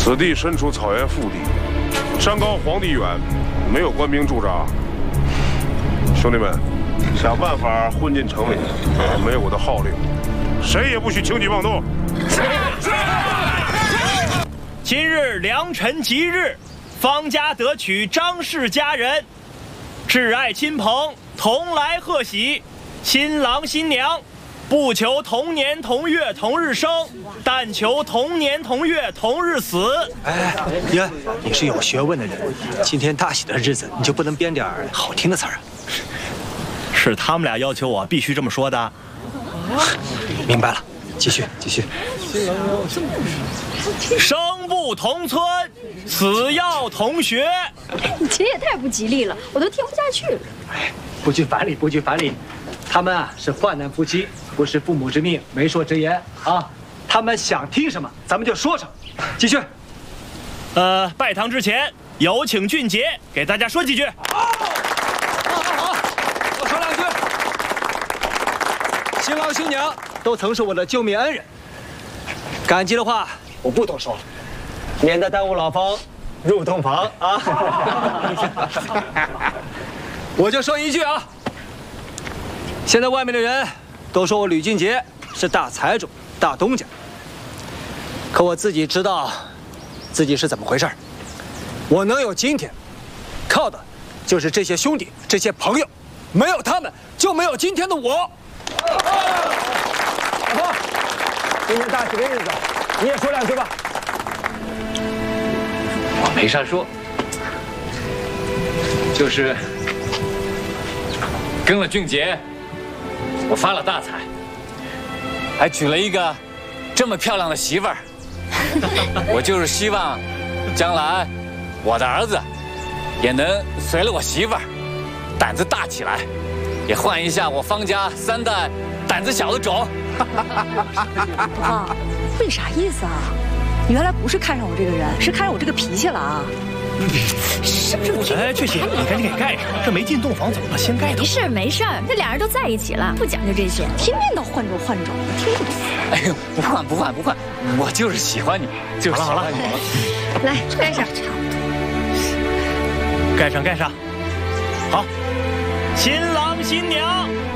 此地身处草原腹地，山高皇帝远，没有官兵驻扎。兄弟们，想办法混进城里，没有我的号令，谁也不许轻举妄动。 今日良辰吉日，方家得娶张氏佳人，挚爱亲朋同来贺喜，新郎新娘不求同年同月同日生，但求同年同月同日死。 哎，爷，你是有学问的人，今天大喜的日子，你就不能编点好听的词儿啊？ 是他们俩要求我必须这么说的。 明白了，继续。 生不同村，死要同学。 你这也太不吉利了，我都听不下去了。 哎，不拘反礼，他们啊是患难夫妻，不是父母之命，媒妁之言啊。他们想听什么，咱们就说什么。继续。 拜堂之前，有请俊杰给大家说几句。 好，我说两句。新郎新娘都曾是我的救命恩人，感激的话我不多说了，免得耽误老方入洞房啊。我就说一句啊，现在外面的人都说我吕俊杰是大财主、大东家，可我自己知道自己是怎么回事。我能有今天，靠的就是这些兄弟、这些朋友，没有他们就没有今天的我。老婆，今天大喜的日子，你也说两句吧。 我没啥说，就是跟了俊杰，我发了大财，还娶了一个这么漂亮的媳妇儿。我就是希望，将来我的儿子也能随了我媳妇儿，胆子大起来，也换一下我方家3代胆子小的种。 啊，为啥意思啊？你原来不是看上我这个人，是看上我这个脾气了啊？是不是？ 哎，翠喜，你赶紧给盖上，这没进洞房怎么了？先盖上。 没事，这俩人都在一起了，不讲究这些， 天天都换种，听不懂。 哎呦，不换，我就是喜欢你，就是喜欢你。 来盖上， 盖上。好，新郎新娘